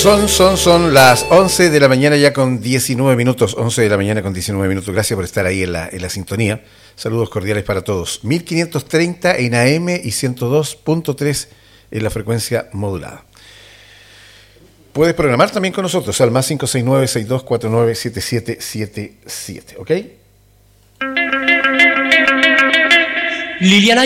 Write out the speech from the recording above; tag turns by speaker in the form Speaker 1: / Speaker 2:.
Speaker 1: Son las 11 de la mañana ya con 19 minutos. 11 de la mañana con 19 minutos. Gracias por estar ahí en la sintonía. Saludos cordiales para todos. 1530 en AM y 102.3 en la frecuencia modulada. Puedes programar también con nosotros al más 569-6249-7777. ¿Ok?
Speaker 2: Liliana